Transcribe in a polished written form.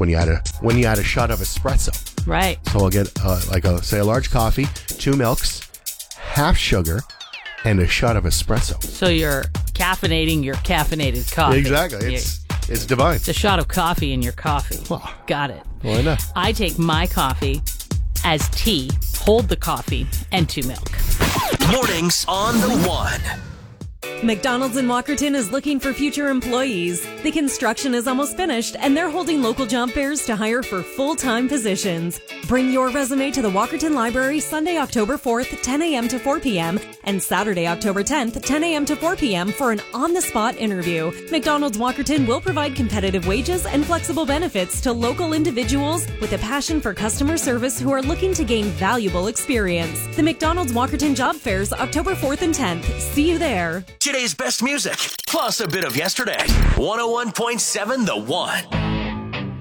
when you add a shot of espresso. Right. So I'll get a large coffee, 2 milks, half sugar, and a shot of espresso. So you're caffeinating your caffeinated coffee. Exactly. It's divine. It's a shot of coffee in your coffee. Well, Got it. why not? I take my coffee as tea, hold the coffee, and 2 milk. Mornings on the One. McDonald's in Walkerton is looking for future employees. The construction is almost finished, and they're holding local job fairs to hire for full-time positions. Bring your resume to the Walkerton Library Sunday, October 4th, 10 a.m. to 4 p.m., and Saturday, October 10th, 10 a.m. to 4 p.m. for an on-the-spot interview. McDonald's Walkerton will provide competitive wages and flexible benefits to local individuals with a passion for customer service who are looking to gain valuable experience. The McDonald's Walkerton Job Fairs, October 4th and 10th. See you there. Today's best music, plus a bit of yesterday. 101.7 The One.